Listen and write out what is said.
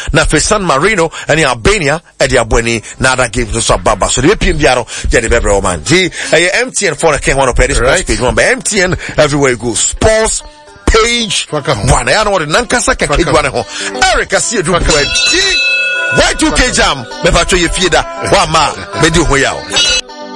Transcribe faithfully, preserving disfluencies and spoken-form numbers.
na fe San Marino and Albania at the Abweni na other games so baba so the P M biaro je the bebre man ji M T N for the Ken one of this page one M T N everywhere you go sports page one I know the nankasa ka page one ho Eric see do Y two K jam me pa cho ye fieda wa ma me di ho ya